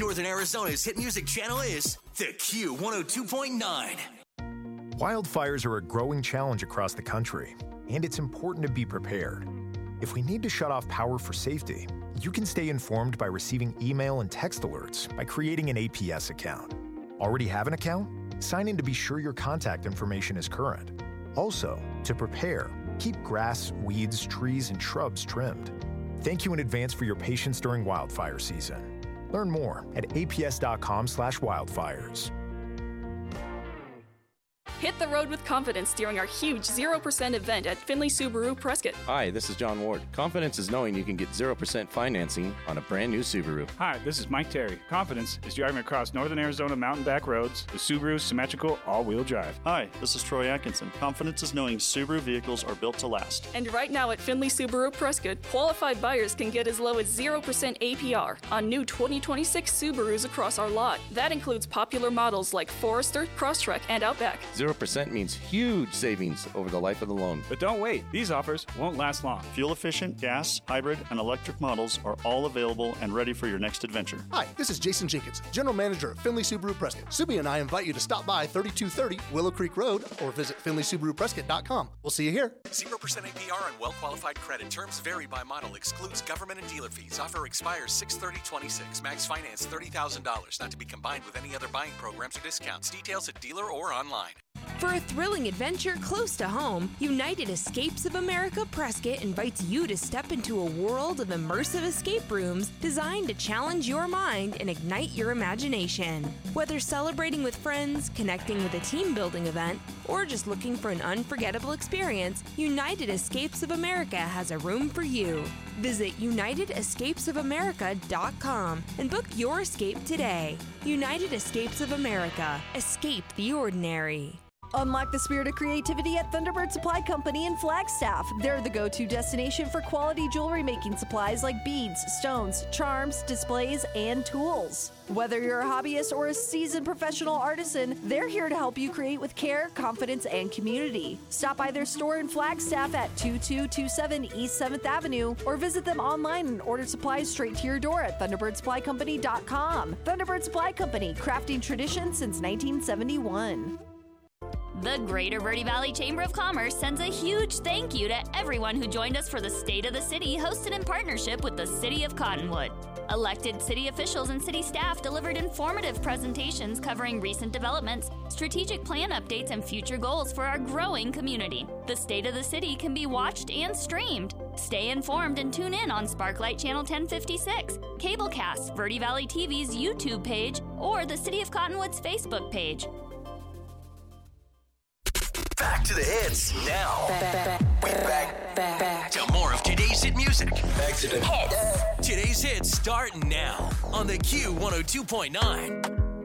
Northern Arizona's hit music channel is the Q 102.9. Wildfires are a growing challenge across the country, and it's important to be prepared. If we need to shut off power for safety, you can stay informed by receiving email and text alerts by creating an APS account. Already have an account? Sign in to be sure your contact information is current. Also, to prepare, keep grass, weeds, trees, and shrubs trimmed. Thank you in advance for your patience during wildfire season. Learn more at aps.com/wildfires. Hit the road with confidence during our huge 0% event at Findlay Subaru Prescott. Hi, this is John Ward. Confidence is knowing you can get 0% financing on a brand new Subaru. Hi, this is Mike Terry. Confidence is driving across Northern Arizona mountain back roads with Subaru's symmetrical all-wheel drive. Hi, this is Troy Atkinson. Confidence is knowing Subaru vehicles are built to last. And right now at Findlay Subaru Prescott, qualified buyers can get as low as 0% APR on new 2026 Subarus across our lot. That includes popular models like Forester, Crosstrek, and Outback. 0% means huge savings over the life of the loan. But don't wait. These offers won't last long. Fuel-efficient, gas, hybrid, and electric models are all available and ready for your next adventure. Hi, this is Jason Jenkins, General Manager of Findlay Subaru Prescott. Subi and I invite you to stop by 3230 Willow Creek Road or visit FindlaySubaruPrescott.com. We'll see you here. 0% APR on well-qualified credit. Terms vary by model. Excludes government and dealer fees. Offer expires 6/30/26. Max finance $30,000. Not to be combined with any other buying programs or discounts. Details at dealer or online. For a thrilling adventure close to home, United Escapes of America Prescott invites you to step into a world of immersive escape rooms designed to challenge your mind and ignite your imagination. Whether celebrating with friends, connecting with a team-building event, or just looking for an unforgettable experience, United Escapes of America has a room for you. Visit UnitedEscapesofAmerica.com and book your escape today. United Escapes of America. Escape the ordinary. Unlock the spirit of creativity at Thunderbird Supply Company in Flagstaff. They're the go-to destination for quality jewelry making supplies like beads, stones, charms, displays, and tools. Whether you're a hobbyist or a seasoned professional artisan, they're here to help you create with care, confidence, and community. Stop by their store in Flagstaff at 2227 East 7th Avenue or visit them online and order supplies straight to your door at ThunderbirdSupplyCompany.com. Thunderbird Supply Company, crafting tradition since 1971. The Greater Verde Valley Chamber of Commerce sends a huge thank you to everyone who joined us for the State of the City, hosted in partnership with the City of Cottonwood. Elected city officials and city staff delivered informative presentations covering recent developments, strategic plan updates, and future goals for our growing community. The State of the City can be watched and streamed. Stay informed and tune in on Sparklight Channel 1056, Cablecast, Verde Valley TV's YouTube page, or the City of Cottonwood's Facebook page. Back to the hits now. Back to more of today's hit music. Back to the hits. Today's hits start now on the Q 102.9.